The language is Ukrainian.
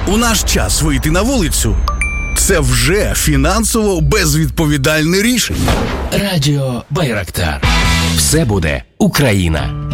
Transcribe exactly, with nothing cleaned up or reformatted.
У наш час вийти на вулицю – це вже фінансово безвідповідальне рішення. Радіо Байрактар. Все буде Україна.